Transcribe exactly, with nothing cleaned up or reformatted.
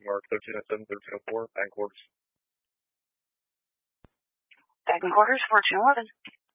mark thirteen oh seven, thirteen oh four, bank orders. Bank orders, fourteen eleven.